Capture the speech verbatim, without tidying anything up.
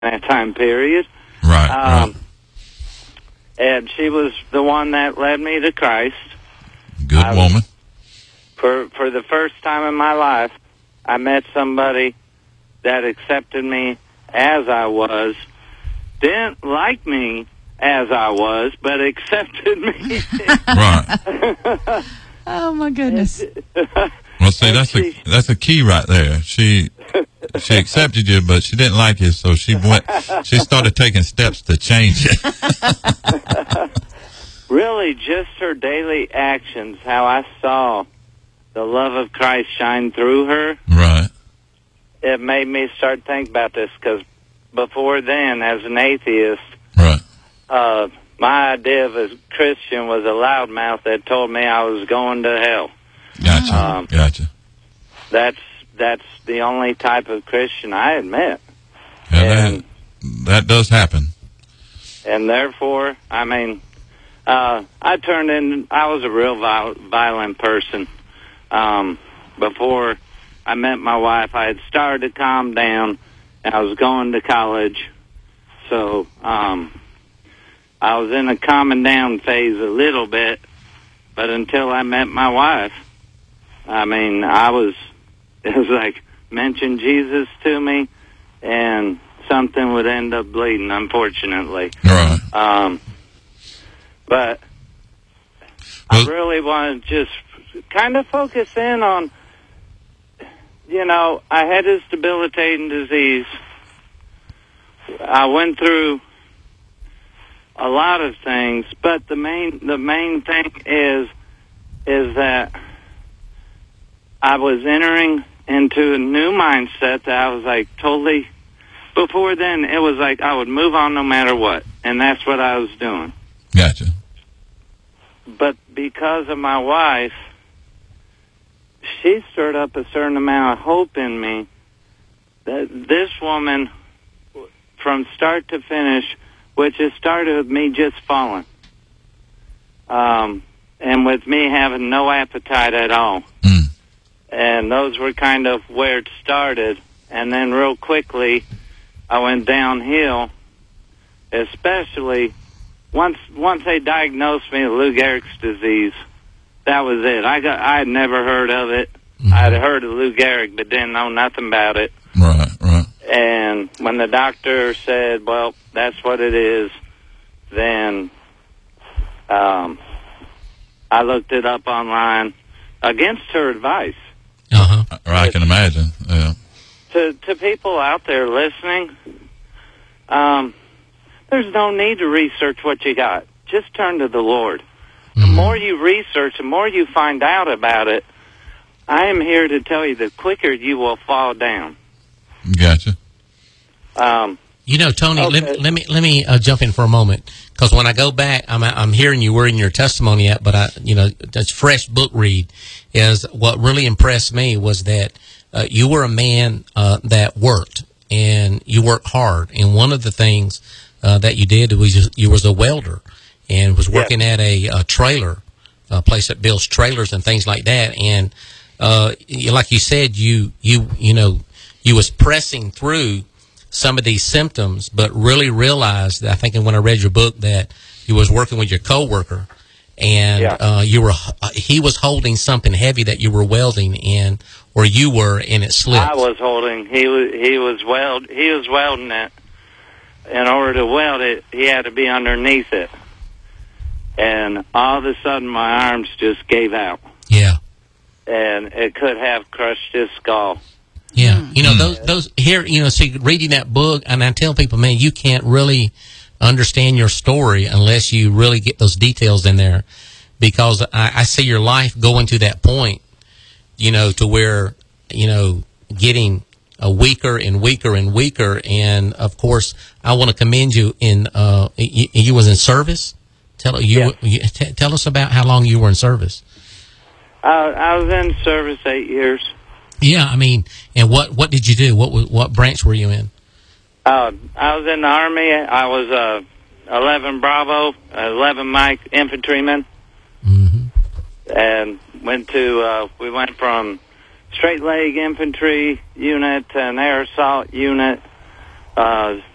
that time period. Right, um, right. And she was the one that led me to Christ. Good I woman. Was, for for the first time in my life, I met somebody that accepted me as I was, didn't like me as I was, but accepted me. Right. Oh my goodness. Well, see, that's a that's a key right there. She she accepted you, but she didn't like you, so she went. She started taking steps to change it. Really, just her daily actions, how I saw the love of Christ shine through her. Right. It made me start thinking about this, because before then, as an atheist, right, uh, my idea of a Christian was a loudmouth that told me I was going to hell. Gotcha. Um, gotcha. That's that's the only type of Christian I had met. Yeah, and, that, that does happen. And therefore, I mean, uh, I turned in. I was a real viol- violent person. Um, before I met my wife, I had started to calm down, and I was going to college. So um, I was in a calming down phase a little bit, but until I met my wife, I mean, I was, it was like, mention Jesus to me, and something would end up bleeding, unfortunately. Right. Um, but well, I really want to just kind of focus in on, you know, I had this debilitating disease. I went through a lot of things, but the main the main thing is is that I was entering into a new mindset that I was like totally. Before then, it was like I would move on no matter what, and that's what I was doing. Gotcha. But because of my wife, she stirred up a certain amount of hope in me that this woman, from start to finish, which has started with me just falling, um, and with me having no appetite at all. Mm. And those were kind of where it started. And then real quickly, I went downhill, especially once once they diagnosed me with Lou Gehrig's disease. That was it. I got I had never heard of it. Mm-hmm. I had heard of Lou Gehrig, but didn't know nothing about it. Right, right. And when the doctor said, well, that's what it is, then um, I looked it up online against her advice. Uh-huh. I can imagine, yeah. To, to people out there listening, um, there's no need to research what you got. Just turn to the Lord. The mm-hmm. more you research, the more you find out about it, I am here to tell you, the quicker you will fall down. Gotcha. Um, you know, Tony, okay. let, let me let me uh, jump in for a moment, because when I go back, I'm I'm hearing you. We're in your testimony yet, but I, you know, that's fresh book read. Is what really impressed me was that uh, you were a man uh, that worked, and you worked hard. And one of the things uh, that you did was you, you was a welder, and was working yeah. at a, a trailer, a place that builds trailers and things like that. And uh, like you said, you you you know. you was pressing through some of these symptoms, but really realized that, I think when I read your book, that you was working with your coworker, and yeah. uh, you were he was holding something heavy that you were welding in, or you were, and it slipped. I was holding. He was he was weld he was welding it. In order to weld it, he had to be underneath it, and all of a sudden my arms just gave out. Yeah, and it could have crushed his skull. Yeah, you know, those, those here, you know, see, reading that book, and I tell people, man, you can't really understand your story unless you really get those details in there, because I, I see your life going to that point, you know, to where, you know, getting uh, weaker and weaker and weaker. And of course, I want to commend you in, uh, you, you was in service. Tell you, yeah. you t- tell us about how long you were in service. Uh, I was in service eight years. Yeah, I mean, and what, what did you do? What what branch were you in? Uh, I was in the Army. I was uh, eleven Bravo, eleven Mike infantryman, mm-hmm. and went to. Uh, we went from straight leg infantry unit to an air assault unit. Uh,